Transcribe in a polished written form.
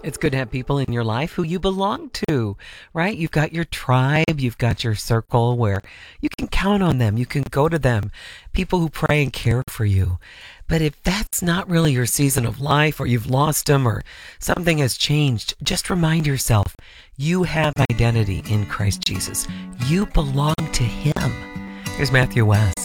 It's good to have people in your life who you belong to, right? You've got your tribe, you've got your circle where you can count on them, you can go to them, people who pray and care for you. But if that's not really your season of life, or you've lost them, or something has changed, just remind yourself, you have identity in Christ Jesus. You belong to Him. Here's Matthew West.